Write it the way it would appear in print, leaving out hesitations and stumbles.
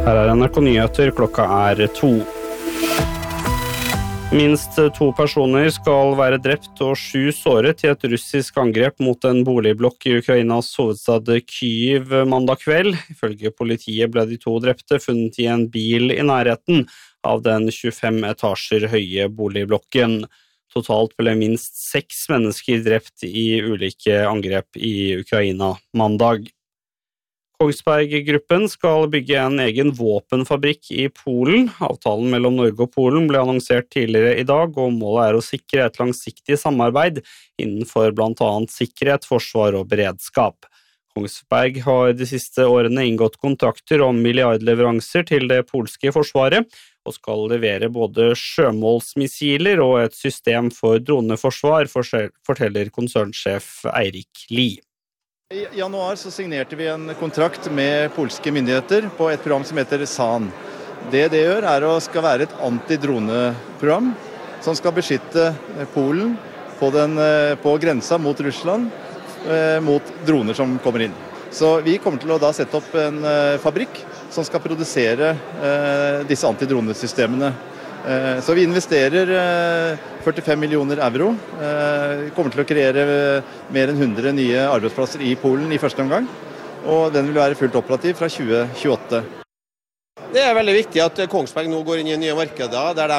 Her NRK Nyheter, klokka 2. Minst 2 personer skal være drept og 7 såret i et russisk angrep mot en boligblokk i Ukrainas hovedstad Kyiv mandag kveld. Ifølge politiet ble de 2 drepte funnet i en bil i nærheten av den 25 etasjer høye boligblokken. Totalt ble minst 6 mennesker drept i ulike angrep i Ukraina mandag. Kongsberg-gruppen skal bygge en egen våpenfabrikk i Polen. Avtalen mellom Norge og Polen ble annonsert tidligere i dag, og målet å sikre et langsiktig samarbeid innenfor blant annet sikkerhet, forsvar og beredskap. Kongsberg har de siste årene inngått kontrakter om milliardleveranser til det polske forsvaret, og skal levere både sjømålsmissiler og et system for droneforsvar, forteller konsernsjef Eirik Lie. I januar så signerte vi en kontrakt med polske myndigheter på et program som heter SAN. Det gjør skal være et antidroneprogram som skal beskytte Polen på grensa mot Russland mot droner som kommer inn. Så vi kommer til å da sette opp en fabrikk som skal produsere disse antidronesystemene. Så vi investerer 45 millioner euro, kommer til å kreere mer enn 100 nye arbeidsplasser i Polen i første omgang, og den vil være fullt operativ fra 2028. Det er veldig viktig at Kongsberg nå går inn i nye markeder, der